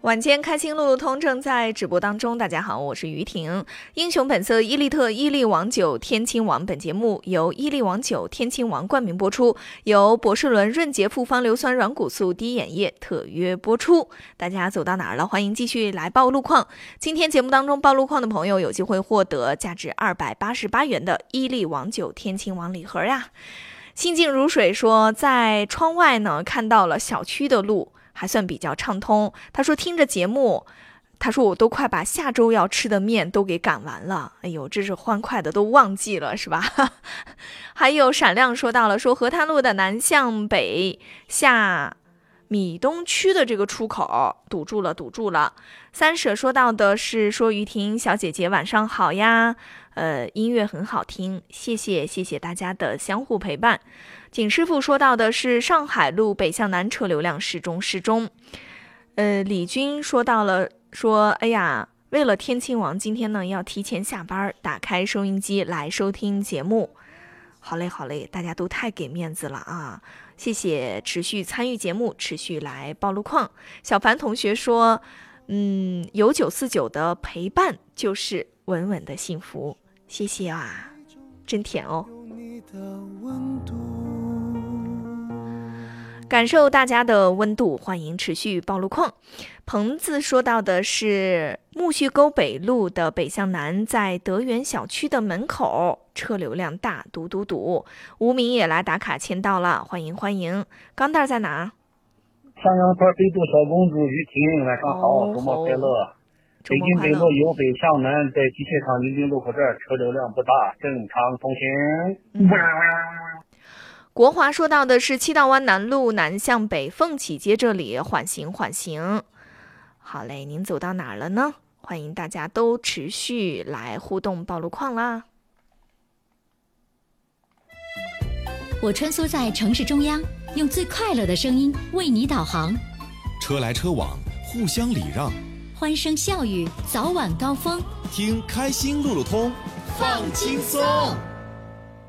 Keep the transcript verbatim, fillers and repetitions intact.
晚间开心路路通正在直播当中，大家好，我是于婷。英雄本色伊利特伊利王酒天亲王本节目由伊利王酒天亲王冠名播出，由博士伦润洁复方硫酸软骨素低眼液特约播出。大家走到哪儿了？欢迎继续来报路况。今天节目当中报路况的朋友有机会获得价值二百八十八元的伊利王酒天亲王礼盒呀。心静如水说，在窗外呢看到了小区的路还算比较畅通。他说听着节目，他说我都快把下周要吃的面都给赶完了。哎呦，这是欢快的都忘记了是吧？还有闪亮说到了，说河滩路的南向北下米东区的这个出口堵住了堵住了。三舍说到的是说，于婷小姐姐晚上好呀，呃，音乐很好听，谢谢谢谢大家的相互陪伴。景师傅说到的是上海路北向南车流量适中适中。呃，李军说到了，说哎呀，为了天亲王今天呢要提前下班，打开收音机来收听节目。好嘞好嘞，大家都太给面子了啊！谢谢持续参与节目，持续来报路况。小凡同学说，嗯，有九四九的陪伴就是稳稳的幸福，谢谢啊，真甜哦。感受大家的温度，欢迎持续报路况。彭子说到的是木须沟北路的北向南，在德源小区的门口车流量大，堵堵堵。吴明也来打卡签到了，欢迎欢迎。钢蛋在哪？ 襄阳村北渡小公主于婷，晚上好，周末快乐。北京北路由北向南，在机械厂临近路口这儿车流量不大，正常通行。 嗯国华说到的是七道湾南路南向北凤起街这里缓行缓行。好嘞，您走到哪儿了呢？欢迎大家都持续来互动报路况啦。 我穿梭在城市中央，用最快乐的声音为你导航。 车来车往，互相礼让， 欢声笑语，早晚高峰。 听开心路路通，放轻松。